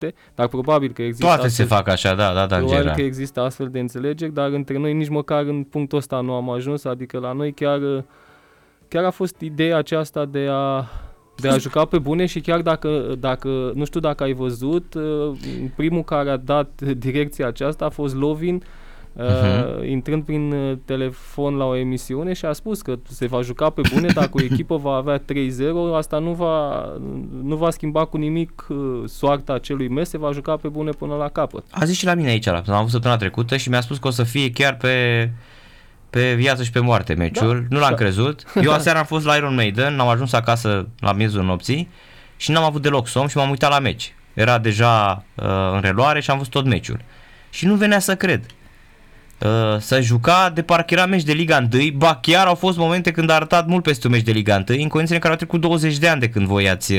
dar probabil că există toate se fac așa, da, probabil că există astfel de înțelegeri, dar între noi nici măcar în punctul ăsta nu am ajuns, adică la noi chiar a fost ideea aceasta de a juca pe bune și chiar dacă nu știu dacă ai văzut, primul care a dat direcția aceasta a fost Lovin, intrând prin telefon la o emisiune și a spus că se va juca pe bune, dacă o echipă va avea 3-0, asta nu va schimba cu nimic soarta acelui meci, se va juca pe bune până la capăt. A zis și la mine aici, am avut săptămâna trecută și mi-a spus că o să fie chiar pe viață și pe moarte meciul, nu l-am crezut. Eu aseară am fost la Iron Maiden, am ajuns acasă la miezul nopții și n-am avut deloc somn și m-am uitat la meci. Era deja în reluare și am văzut tot meciul. Și nu venea să cred. Să juca de parcă era meci de Liga 1, ba chiar au fost momente când a arătat mult peste un meci de Liga 1, în condițiile în care au trecut 20 de ani de când voi ați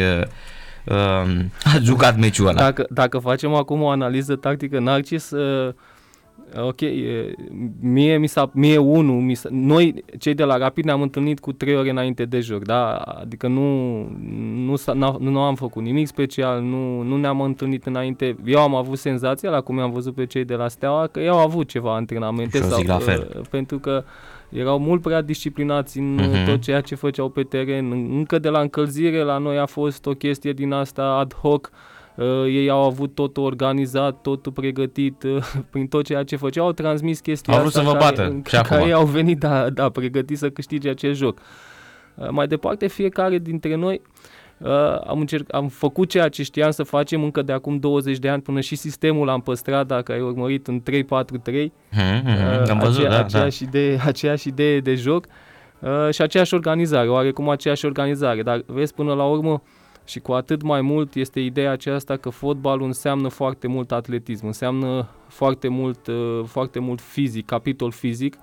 jucat meciul ăla. Dacă facem acum o analiză tactică, Narcis, ok, noi cei de la Rapid ne-am întâlnit cu 3 ore înainte de joc, da? Adică nu am făcut nimic special, nu ne-am întâlnit înainte. Eu am avut senzația, la cum am văzut pe cei de la Steaua, că ei au avut ceva antrenamente pentru că erau mult prea disciplinați în tot ceea ce făceau pe teren. Încă de la încălzire la noi a fost o chestie din asta ad hoc. Ei au avut totul organizat, totul pregătit, prin tot ceea ce făceau, au transmis chestia asta. Au vrut să vă bată. Care ei au venit, pregătiți să câștige acest joc. Mai departe, fiecare dintre noi am făcut ceea ce știam să facem încă de acum 20 de ani, până și sistemul l-am păstrat, dacă ai urmărit, în 3-4-3. Am văzut, aceeași idee de joc și aceeași organizare, oarecum aceeași organizare, dar vezi, până la urmă, și cu atât mai mult este ideea aceasta că fotbalul înseamnă foarte mult atletism, înseamnă foarte mult fizic, capitol fizic.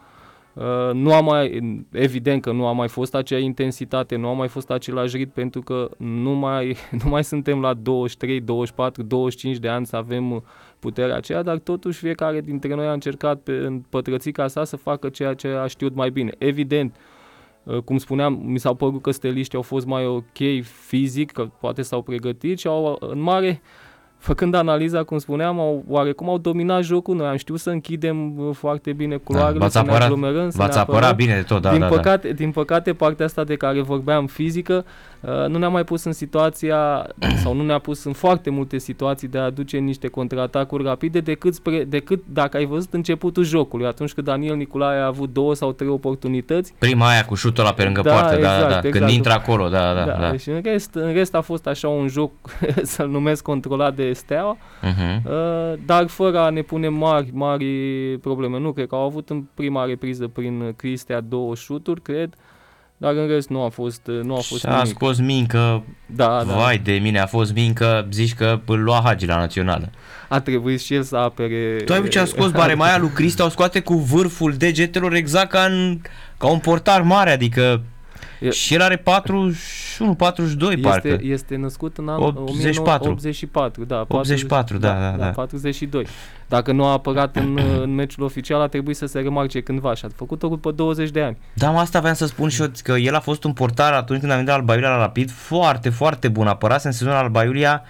Evident că nu a mai fost acea intensitate, nu a mai fost același ritm, pentru că nu mai suntem la 23, 24, 25 de ani să avem puterea aceea, dar totuși fiecare dintre noi a încercat în pătrățica sa să facă ceea ce a știut mai bine. Evident, cum spuneam, mi s-au părut că steliștii au fost mai ok fizic, că poate s-au pregătit și în mare, făcând analiza, cum spuneam, oarecum au dominat jocul. Noi am știut să închidem foarte bine culoarele, să ne aglomerăm, v-ați apărat bine de tot, din păcate, partea asta de care vorbeam, fizică, nu ne-a mai pus în situația, sau nu ne-a pus în foarte multe situații de a aduce niște contraatacuri rapide, decât dacă ai văzut începutul jocului, atunci când Daniel Nicolae a avut 2 sau 3 oportunități. Prima aia cu șutul ăla pe lângă poartă, exact. Când intră acolo, da. Și în rest a fost așa un joc, să-l numesc, controlat de Steaua, dar fără a ne pune mari probleme. Nu cred că au avut în prima repriză prin Cristea 2 șuturi, cred, dar în rest nu a fost nimic. A scos Mincă, vai de mine, a fost Mincă, zici că îl lua Hagi la națională. A trebuit și el să apere. Tu ai văzut ce a scos Baremaia lui Cristea, o scoate cu vârful degetelor exact ca un portar mare, adică și el are 41, 42 parcă. Este născut în anul 1984, da. 84, da. 42. Dacă nu a apărat în meciul oficial, a trebuit să se remarce cândva și a făcut-o după 20 de ani. Da, asta vreau să spun și eu, că el a fost un portar atunci când a venit la Alba Iulia la Rapid, foarte, foarte bun. Apărase în sezonul Alba Iulia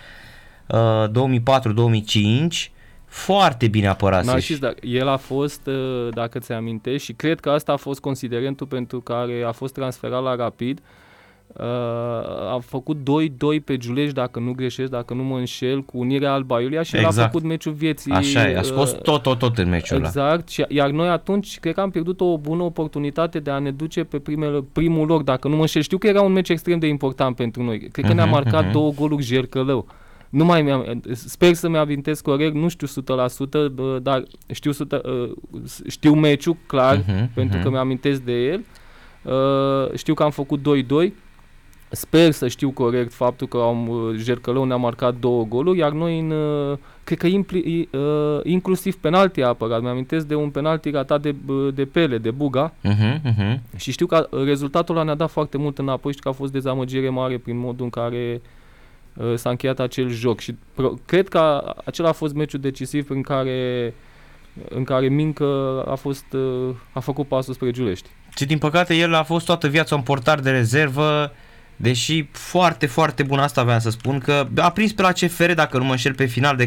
2004-2005, foarte bine apărase. Narcis, dar el a fost, dacă ți amintești, și cred că asta a fost considerentul pentru care a fost transferat la Rapid, a făcut 2-2 pe Giulești, dacă nu greșesc, dacă nu mă înșel, cu Unirea Alba Iulia și el a făcut meciul vieții. Așa e, a scos tot în meciul ăla. Exact, iar noi atunci cred că am pierdut o bună oportunitate de a ne duce pe primul loc, dacă nu mă înșel. Știu că era un meci extrem de important pentru noi. Cred că ne-a marcat 2 goluri Jercălău. Nu mai sper să-mi amintesc corect, nu știu 100%, dar știu meciul clar, pentru că mi-amintesc de el. Știu că am făcut 2-2. Sper să știu corect faptul că Jercălău ne-a marcat 2 goluri, iar noi cred că inclusiv penalti a apărat. Mi-amintesc de un penalti ratat de Pele, de Buga. Și știu că rezultatul ăla ne-a dat foarte mult înapoi și că a fost dezamăgire mare prin modul în care s-a încheiat acel joc. Și cred că acela a fost meciul decisiv în care Mincă a făcut pasul spre Giulești. Și din păcate el a fost toată viața un portar de rezervă, deși foarte, foarte bun, asta aveam să spun, că a prins pe la CFR, dacă nu mă înșel, pe final de